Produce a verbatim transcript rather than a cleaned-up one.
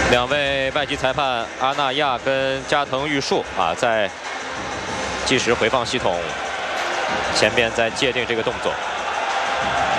两位外籍裁判阿纳亚跟加藤玉树啊，在计时回放系统前边在界定这个动作。